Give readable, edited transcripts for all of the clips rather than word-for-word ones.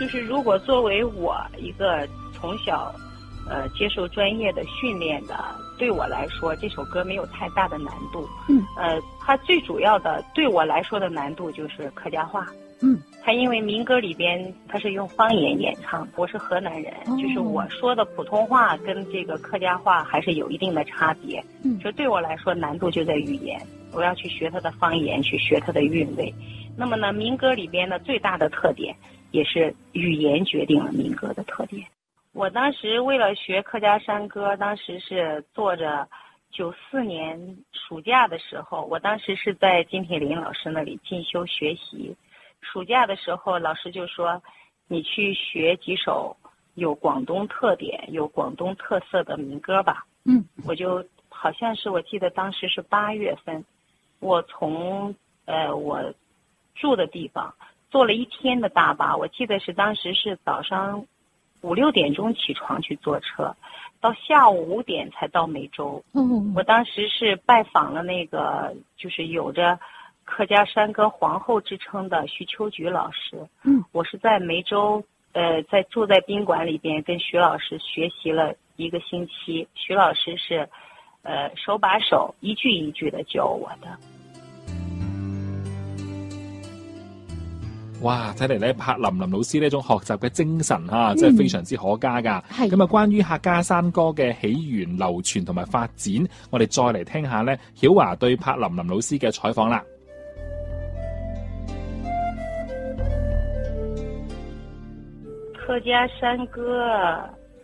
就是如果作为我一个从小接受专业的训练的，对我来说这首歌没有太大的难度。它最主要的对我来说的难度就是客家话。它因为民歌里边它是用方言演唱，我是河南人，就是我说的普通话跟这个客家话还是有一定的差别。所以对我来说难度就在语言，我要去学它的方言，去学它的韵味。那么呢，民歌里边的最大的特点也是语言决定了民歌的特点。我当时为了学客家山歌，当时是做着94年暑假的时候，我当时是在金铁林老师那里进修学习。暑假的时候，老师就说你去学几首有广东特点、有广东特色的民歌吧。我就好像是我记得当时是8月份，我从我住的地方坐了1天的大巴，我记得是当时是早上5、6点钟起床去坐车，到下午5点才到梅州。我当时是拜访了那个就是有着客家山歌皇后之称的徐秋菊老师。我是在梅州在住在宾馆里边跟徐老师学习了1个星期，徐老师是手把手一句一句的教我的。 哇，睇嚟咧柏林林老師呢種學習嘅精神真係非常之可嘉㗎。咁關於客家山歌嘅起源、流傳同埋發展，我哋再嚟聽下咧曉華對柏林林老師嘅採訪啦。 客家山歌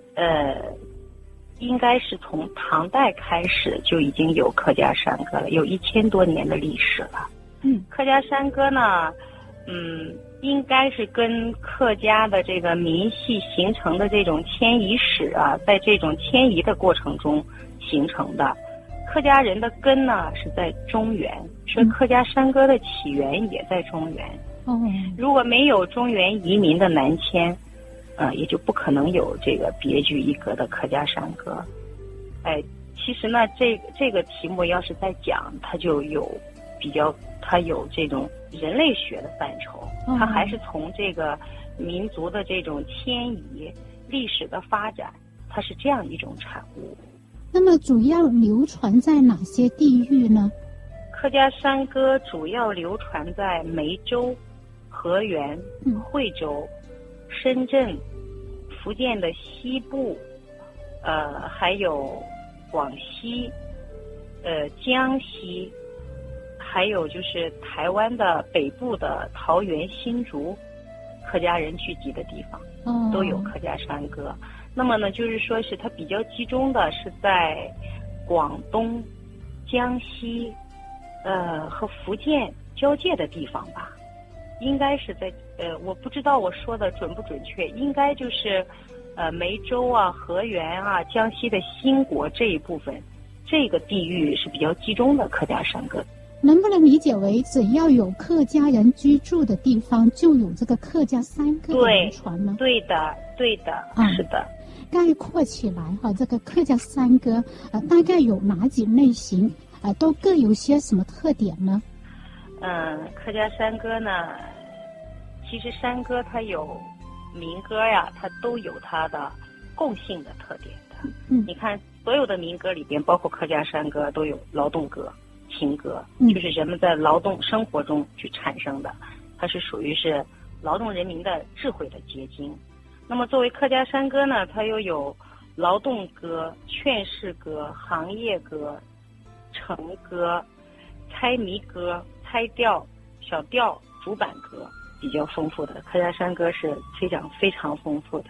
应该是从唐代开始就已经有客家山歌了，有1000多年的历史了。客家山歌呢应该是跟客家的这个民系形成的这种迁移史在这种迁移的过程中形成的。客家人的根呢是在中原，所以客家山歌的起源也在中原。如果没有中原移民的南迁，也就不可能有这个别具一格的客家山歌。其实呢，这个题目要是再讲，它就有它有这种人类学的范畴，它还是从这个民族的这种迁移、历史的发展，它是这样一种产物。 那么主要流传在哪些地域呢？ 客家山歌主要流传在梅州、河源、惠州、深圳、福建的西部，还有广西、江西，还有就是台湾的北部的桃园、新竹，客家人聚集的地方，都有客家山歌。那么呢，就是说是它比较集中的是在广东、江西，和福建交界的地方吧。应该是在我不知道我说的准不准确，应该就是梅州河源江西的兴国这一部分，这个地域是比较集中的客家山歌。 能不能理解为只要有客家人居住的地方就有这个客家山歌的流传呢？ 对的，是的。 概括起来这个客家山歌大概有哪几类型都各有些什么特点呢？ 客家山歌呢，其实山歌它有民歌它都有它的共性的特点的。你看所有的民歌里边，包括客家山歌，都有劳动歌、情歌，就是人们在劳动生活中去产生的，它是属于是劳动人民的智慧的结晶。那么作为客家山歌呢，它又有劳动歌、劝世歌、行业歌、成歌、猜谜歌、猜调、小调、主板歌，比较丰富的。客家山歌是非常非常豐富的。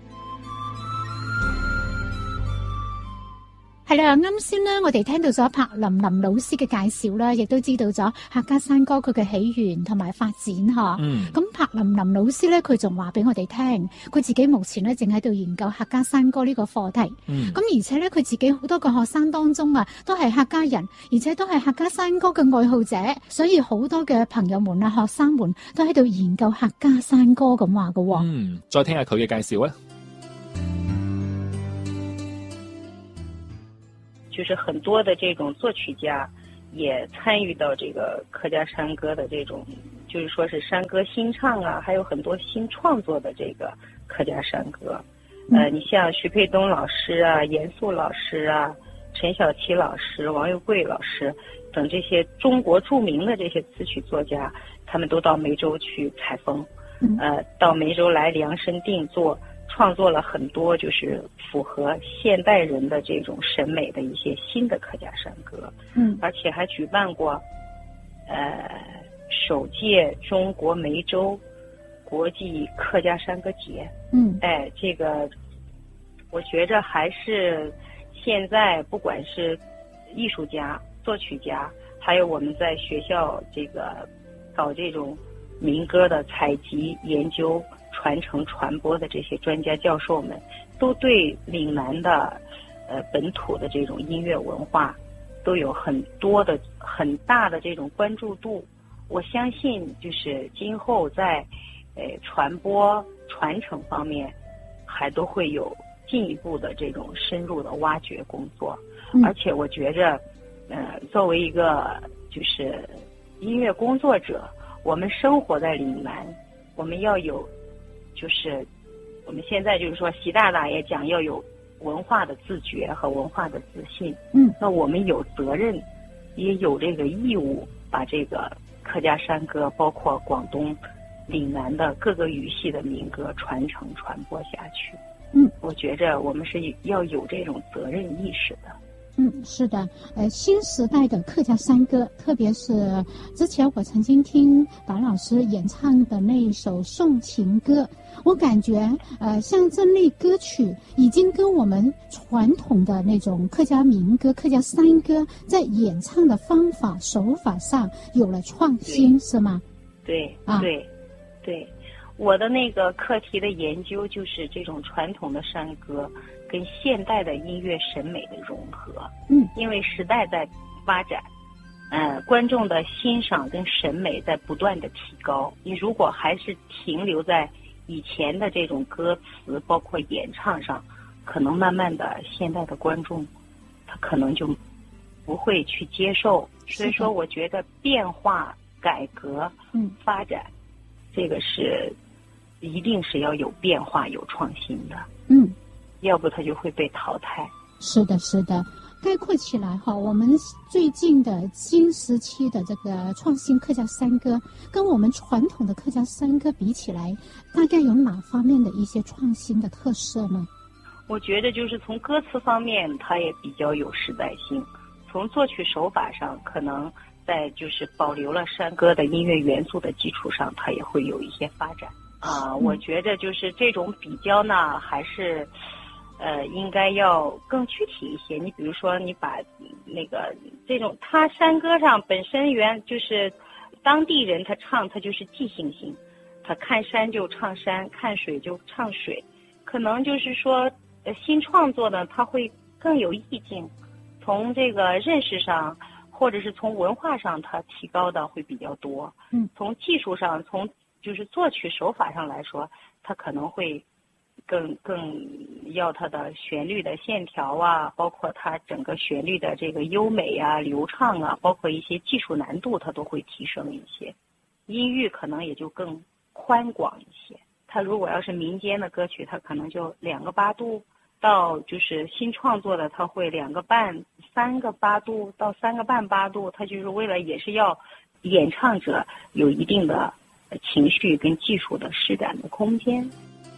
係啦，啱先呢，我哋聽到咗柏林林老師嘅介紹啦，亦都知道咗客家山歌佢嘅起源同埋發展嚇。咁柏林林老師咧，佢仲話俾我哋聽，佢自己目前咧正喺度研究客家山歌呢個課題。咁而且咧，佢自己好多個學生當中都係客家人，而且都係客家山歌嘅愛好者，所以好多嘅朋友們學生們都喺度研究客家山歌咁話嘅喎。 再聽下佢嘅介紹啊。 就是很多的这种作曲家也参与到这个客家山歌的这种就是说是山歌新唱啊，还有很多新创作的这个客家山歌。你像徐沛东老师啊、严肃老师啊、陈小琪老师、王又贵老师等这些中国著名的这些词曲作家，他们都到梅州去采风，到梅州来量身定做，创作了很多就是符合现代人的这种审美的一些新的客家山歌。而且还举办过首届中国梅州国际客家山歌节。这个我觉着还是现在不管是艺术家、作曲家，还有我们在学校这个搞这种民歌的采集、研究、传承、传播的这些专家教授们，都对岭南的本土的这种音乐文化都有很大的这种关注度。我相信就是今后在传播传承方面还都会有进一步的这种深入的挖掘工作。而且我觉着作为一个就是音乐工作者，我们生活在岭南，我们要有就是我们现在就是说习大大也讲要有文化的自觉和文化的自信。那我们有责任也有这个义务把这个客家山歌包括广东岭南的各个语系的民歌传承传播下去。我觉着我们是要有这种责任意识的。 是的，新时代的客家山歌，特别是之前我曾经听白老师演唱的那一首送情歌，我感觉像这类歌曲已经跟我们传统的那种客家民歌、客家山歌在演唱的方法手法上有了创新，是吗？ 对，我的那个课题的研究就是这种传统的山歌跟现代的音乐审美的融合。因为时代在发展，观众的欣赏跟审美在不断的提高。你如果还是停留在以前的这种歌词包括演唱上，可能慢慢的现代的观众他可能就不会去接受。所以说我觉得变化、改革、发展，这个是一定是要有变化、有创新的。要不它就会被淘汰。 是的。概括起来哈，我们最近的新时期的这个创新客家山歌，跟我们传统的客家山歌比起来，大概有哪方面的一些创新的特色呢？ 我觉得就是从歌词方面，它也比较有时代性；从作曲手法上，可能在就是保留了山歌的音乐元素的基础上，它也会有一些发展。我觉得就是这种比较呢，还是应该要更具体一些。你比如说，你把那个这种他山歌上本身就是当地人他唱，他就是即兴性，他看山就唱山，看水就唱水。可能就是说新创作呢，它会更有意境，从这个认识上或者是从文化上，它提高的会比较多。从技术上，从就是作曲手法上来说，它可能会更要它的旋律的线条啊，包括它整个旋律的这个优美啊、流畅啊，包括一些技术难度，它都会提升一些。音域可能也就更宽广一些。它如果要是民间的歌曲，它可能就2个8度，到就是新创作的，它会2个半、3个8度到3个半8度，它就是为了也是要演唱者有一定的情绪跟技术的施展的空間。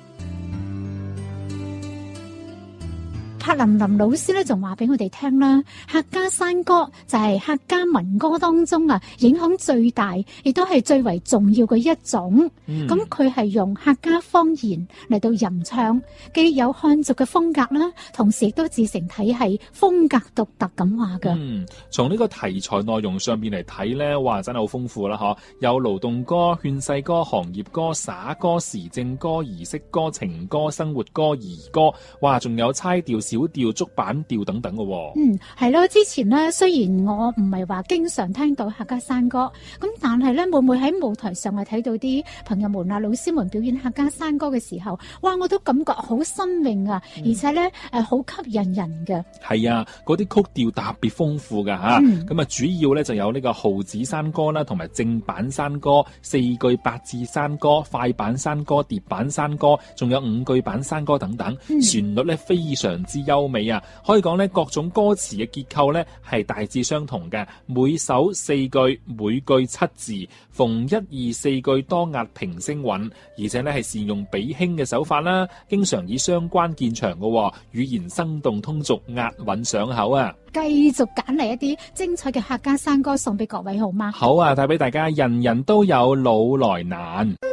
柏林林老師咧仲話俾我哋聽啦，客家山歌就係客家民歌當中影響最大，亦都係最為重要嘅一種。咁佢係用客家方言嚟到吟唱，既有漢族嘅風格啦，同時亦都自成體系，風格獨特咁話㗎。 從呢個題材內容上邊嚟睇咧，哇，真係好豐富啦，嗬！有勞動歌、勸世歌、行業歌、耍歌、時政歌、儀式歌、情歌、生活歌、兒歌，哇，仲有猜調笑小調、竹板調等等嘅。 係咯。之前咧，雖然我唔係話經常聽到客家山歌，咁但係咧，每每喺舞台上啊睇到啲朋友們啊、老師們表演客家山歌嘅時候，哇！我都感覺好新穎啊，而且咧好吸引人嘅。係啊，嗰啲曲調特別豐富㗎嚇。咁主要咧就有呢個號子山歌啦，同埋正板山歌、四句八字山歌、快板山歌、疊板山歌，仲有五句板山歌等等。旋律咧非常之優美啊，可以講咧各種歌詞嘅結構咧係大致相同嘅，每首4句，每句7字，逢1、2、4句多押平聲韻，而且咧係善用比興嘅手法啦，經常以雙關見長嘅，語言生動通俗，押韻上口啊！ 繼續揀嚟一啲精彩嘅客家山歌送俾各位好嗎？ 好啊，帶俾大家，人人都有老來難。